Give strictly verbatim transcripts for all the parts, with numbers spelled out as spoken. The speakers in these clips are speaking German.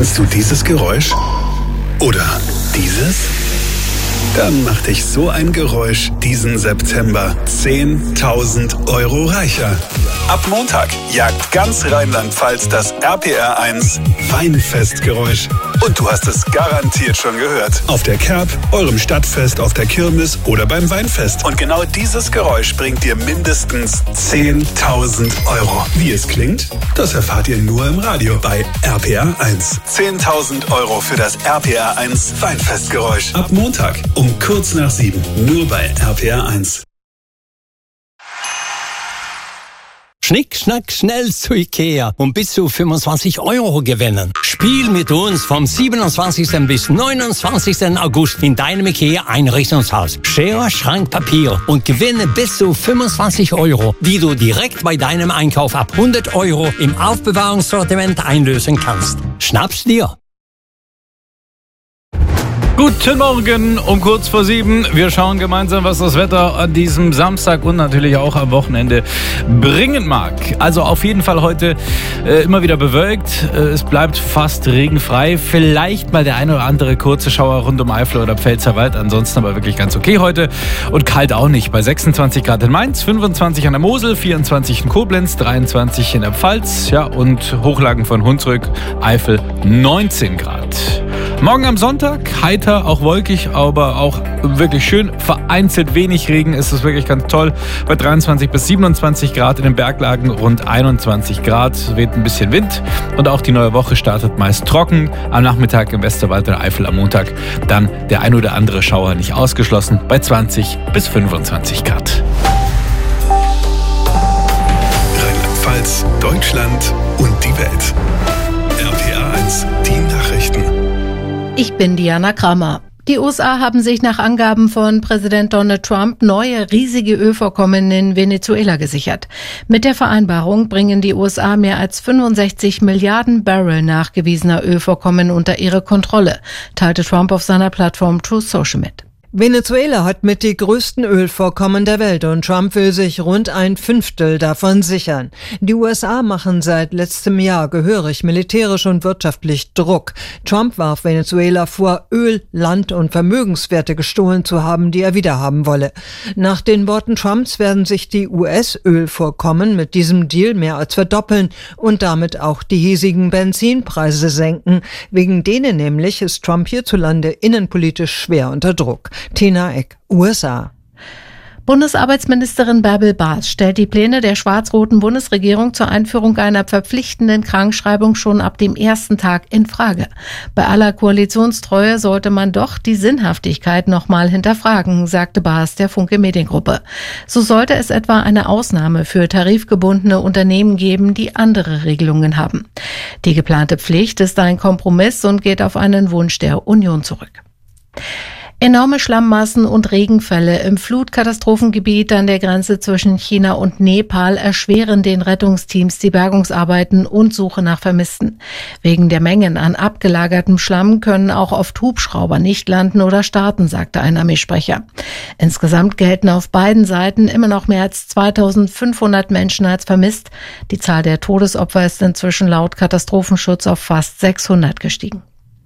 Kennst du dieses Geräusch? Oder dieses? Dann macht dich so ein Geräusch diesen September zehntausend Euro reicher. Ab Montag jagt ganz Rheinland-Pfalz das R P R eins Weinfestgeräusch. Und du hast es garantiert schon gehört. Auf der Kerb, eurem Stadtfest, auf der Kirmes oder beim Weinfest. Und genau dieses Geräusch bringt dir mindestens zehntausend Euro. Wie es klingt, das erfahrt ihr nur im Radio bei R P R eins. zehntausend Euro für das R P R eins Weinfestgeräusch. Ab Montag um kurz nach sieben. Nur bei R P R eins. Schnick, schnack, schnell zu Ikea und bis zu fünfundzwanzig Euro gewinnen. Spiel mit uns vom siebenundzwanzigsten bis neunundzwanzigsten August in deinem Ikea-Einrichtungshaus. Schere, Schrank, Papier und gewinne bis zu fünfundzwanzig Euro, die du direkt bei deinem Einkauf ab hundert Euro im Aufbewahrungssortiment einlösen kannst. Schnapp's dir! Guten Morgen um kurz vor sieben. Wir schauen gemeinsam, was das Wetter an diesem Samstag und natürlich auch am Wochenende bringen mag. Also auf jeden Fall heute äh, immer wieder bewölkt. Äh, es bleibt fast regenfrei. Vielleicht mal der eine oder andere kurze Schauer rund um Eifel oder Pfälzerwald. Ansonsten aber wirklich ganz okay heute. Und kalt auch nicht. Bei sechsundzwanzig Grad in Mainz, fünfundzwanzig an der Mosel, vierundzwanzig in Koblenz, dreiundzwanzig in der Pfalz. Ja, und Hochlagen von Hunsrück, Eifel neunzehn Grad. Morgen am Sonntag, heiter, auch wolkig, aber auch wirklich schön. Vereinzelt wenig Regen, ist es wirklich ganz toll. Bei dreiundzwanzig bis siebenundzwanzig Grad in den Berglagen, rund einundzwanzig Grad, weht ein bisschen Wind. Und auch die neue Woche startet meist trocken. Am Nachmittag im Westerwald und Eifel am Montag dann der ein oder andere Schauer nicht ausgeschlossen, bei zwanzig bis fünfundzwanzig Grad. Rheinland-Pfalz, Deutschland und die Welt. R P R eins, die Nachrichten. Ich bin Diana Kramer. Die U S A haben sich nach Angaben von Präsident Donald Trump neue riesige Ölvorkommen in Venezuela gesichert. Mit der Vereinbarung bringen die U S A mehr als fünfundsechzig Milliarden Barrel nachgewiesener Ölvorkommen unter ihre Kontrolle, teilte Trump auf seiner Plattform Truth Social mit. Venezuela hat mit die größten Ölvorkommen der Welt und Trump will sich rund ein Fünftel davon sichern. Die U S A machen seit letztem Jahr gehörig militärisch und wirtschaftlich Druck. Trump warf Venezuela vor, Öl, Land und Vermögenswerte gestohlen zu haben, die er wiederhaben wolle. Nach den Worten Trumps werden sich die U S-Ölvorkommen mit diesem Deal mehr als verdoppeln und damit auch die hiesigen Benzinpreise senken. Wegen denen nämlich ist Trump hierzulande innenpolitisch schwer unter Druck. Tina Eck, U S A. Bundesarbeitsministerin Bärbel Baas stellt die Pläne der schwarz-roten Bundesregierung zur Einführung einer verpflichtenden Krankschreibung schon ab dem ersten Tag in Frage. Bei aller Koalitionstreue sollte man doch die Sinnhaftigkeit nochmal hinterfragen, sagte Baas der Funke Mediengruppe. So sollte es etwa eine Ausnahme für tarifgebundene Unternehmen geben, die andere Regelungen haben. Die geplante Pflicht ist ein Kompromiss und geht auf einen Wunsch der Union zurück. Enorme Schlammmassen und Regenfälle im Flutkatastrophengebiet an der Grenze zwischen China und Nepal erschweren den Rettungsteams die Bergungsarbeiten und Suche nach Vermissten. Wegen der Mengen an abgelagertem Schlamm können auch oft Hubschrauber nicht landen oder starten, sagte ein Armeesprecher. Insgesamt gelten auf beiden Seiten immer noch mehr als zweitausendfünfhundert Menschen als vermisst. Die Zahl der Todesopfer ist inzwischen laut Katastrophenschutz auf fast sechshundert gestiegen.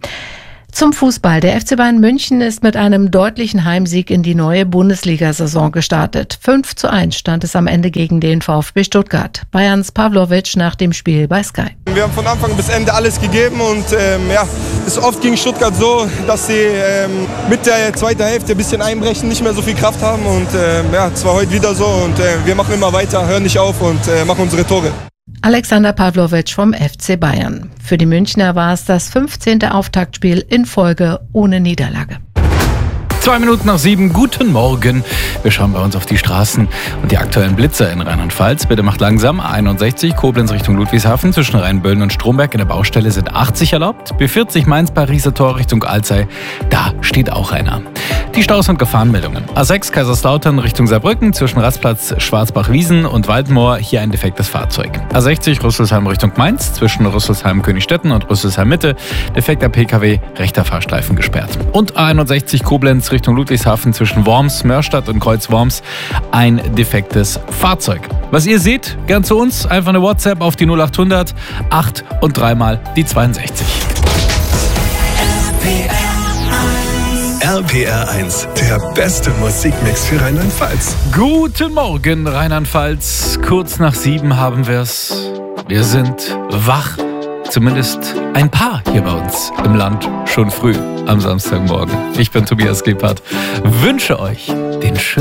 Zum Fußball. Der F C Bayern München ist mit einem deutlichen Heimsieg in die neue Bundesliga-Saison gestartet. fünf zu eins stand es am Ende gegen den VfB Stuttgart. Bayerns Pavlovic nach dem Spiel bei Sky. Wir haben von Anfang bis Ende alles gegeben und ähm, ja, es ist oft gegen Stuttgart so, dass sie ähm, mit der zweiten Hälfte ein bisschen einbrechen, nicht mehr so viel Kraft haben und ähm, ja, es war heute wieder so und äh, wir machen immer weiter, hören nicht auf und äh, machen unsere Tore. Alexander Pavlovic vom F C Bayern. Für die Münchner war es das fünfzehnte Auftaktspiel in Folge ohne Niederlage. Zwei Minuten nach sieben, guten Morgen. Wir schauen bei uns auf die Straßen und die aktuellen Blitzer in Rheinland-Pfalz. Bitte macht langsam. A einundsechzig, Koblenz Richtung Ludwigshafen. Zwischen Rheinböllen und Stromberg in der Baustelle sind achtzig erlaubt. B vierzig Mainz-Pariser Tor Richtung Alzey. Da steht auch einer. Die Staus- und Gefahrenmeldungen. A sechs Kaiserslautern Richtung Saarbrücken. Zwischen Rastplatz Schwarzbach-Wiesen und Waldmoor. Hier ein defektes Fahrzeug. A sechzig Rüsselsheim Richtung Mainz. Zwischen Rüsselsheim-Königstetten und Rüsselsheim-Mitte. Defekter P K W, rechter Fahrstreifen gesperrt. Und A einundsechzig Koblenz Richtung Ludwigshafen zwischen Worms, Mörstadt und Kreuz-Worms ein defektes Fahrzeug. Was ihr seht, gern zu uns, einfach eine WhatsApp auf die null achthundert acht und dreimal die zweiundsechzig. R P R eins, der beste Musikmix für Rheinland-Pfalz. Guten Morgen, Rheinland-Pfalz. Kurz nach sieben haben wir es. Wir sind wach. Zumindest ein paar hier bei uns im Land schon früh am Samstagmorgen. Ich bin Tobias Gebhardt. Wünsche euch den schönen